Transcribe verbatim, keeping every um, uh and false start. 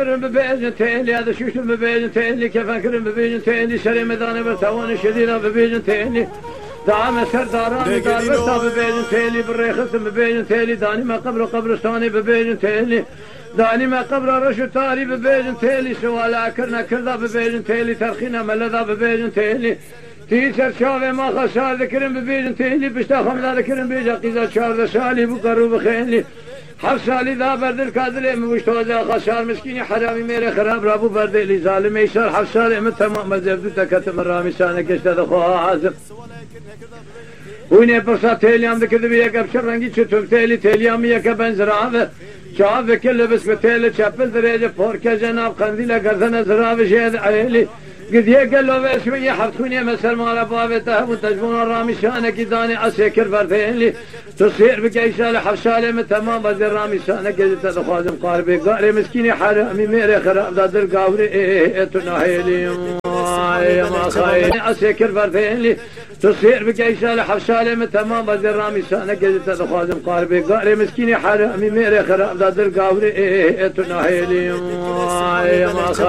ببيجن تيلي هذا شوش ببيجن تيلي كيف أكرم ببيجن تيلي شري مداني برتوان شدينا ببيجن تيلي دعم سرداراني دار برتا ببيجن تيلي بالريخص ببيجن تيلي داني ما قبر قبرستاني ببيجن تيلي داني ما قبر رشو تاري ببيجن تيلي سوالا كرنا كردا ببيجن تيلي ترخينا ملدا ببيجن تيلي تيسر شاوه ما خسار ذكرن ببيجن تيلي بشتا خمدا ذكرن بيجا قيزا شارد سالي بقرو بخيني حف سالي ذا برد الكادر مشتوزا خسار مسكيني حرامي ميري خراب رابو برد اللي ظالم يسار حف سالي من تمام مزبدو تكتم الرامي سانك اشتد خواه عازم ويني برسا تيليام ذكر بيك ابشر رنگي چتوم تيلي تيليام يك بنزراوه شاف كل بس بتيلي چپل دريجه فوركه جناب قنديله گردن زراوه شهد عيلي قد يقل له شويه حفتوني مسر مال بابته وتجبون الرامي شانك داني اسكر بردين تصير بقيسال حفشاله من تمام بدر رامي شانك قد تخازم قاربي قاري مسكيني حرامي ميري خراب دادر قاوري تناهيلي ما خاين اسكر بردين تصير بقيسال حفشاله من تمام بدر رامي شانك قد تخازم قاربي قاري مسكيني حرامي ميري خراب دادر قاوري تناهيلي ما